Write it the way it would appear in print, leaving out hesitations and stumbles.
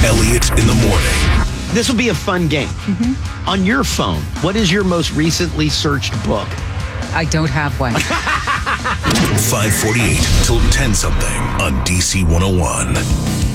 Elliott in the morning. This will be a fun game. On your phone, what is your most recently searched book? I don't have one. 548 till 10 something on DC 101.